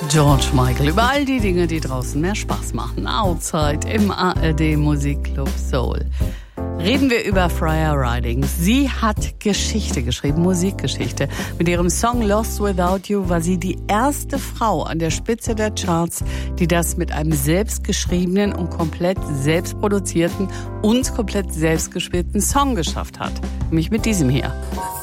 George Michael über all die Dinge, die draußen mehr Spaß machen. Outside im ARD Musikclub Soul. Reden wir über Freya Riding. Sie hat Geschichte geschrieben, Musikgeschichte. Mit ihrem Song Lost Without You war sie die erste Frau an der Spitze der Charts, die das mit einem selbstgeschriebenen und komplett selbstproduzierten und komplett selbstgespielten Song geschafft hat. Nämlich mit diesem hier.